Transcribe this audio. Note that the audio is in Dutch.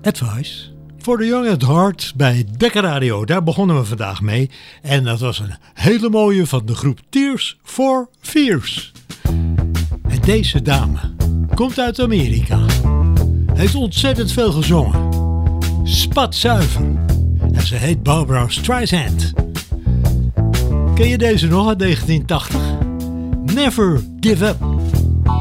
Advice for the Young at Heart bij Dekka Radio. Daar begonnen we vandaag mee. En dat was een hele mooie van de groep Tears for Fears. En deze dame komt uit Amerika. Heeft ontzettend veel gezongen. Spatzuiver. En ze heet Barbra Streisand. Ken je deze nog uit 1980? Never Give Up.